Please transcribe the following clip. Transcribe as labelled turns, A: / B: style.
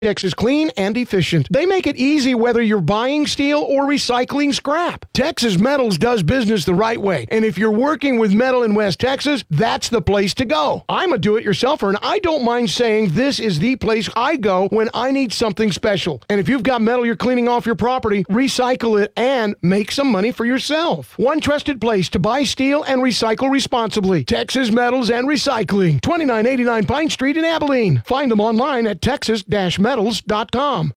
A: Texas clean and efficient. They make it easy whether you're buying steel or recycling scrap. Texas Metals does business the right way, and if you're working with metal in West Texas, that's the place to go. I'm a do-it-yourselfer, and I don't mind saying this is the place I go when I need something special. And if you've got metal you're cleaning off your property, recycle it and make some money for yourself. One trusted place to buy steel and recycle responsibly. Texas Metals and Recycling, 2989 Pine Street in Abilene. Find them online at texas-metals.com.